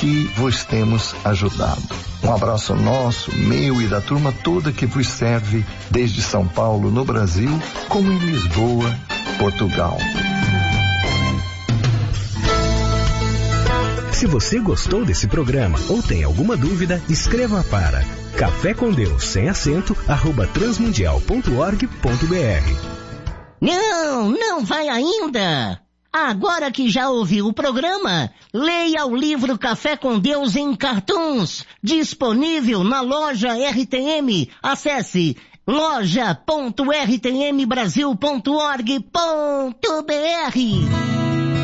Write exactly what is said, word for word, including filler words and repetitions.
que vos temos ajudado. Um abraço nosso, meu e da turma toda que vos serve desde São Paulo, no Brasil, como em Lisboa, Portugal. Se você gostou desse programa ou tem alguma dúvida, escreva para café com Deus sem acento arroba transmundial ponto org ponto br. Não, não vai ainda! Agora que já ouviu o programa, leia o livro Café com Deus em Cartoons, disponível na loja R T M. Acesse loja ponto r t m brasil ponto org ponto br.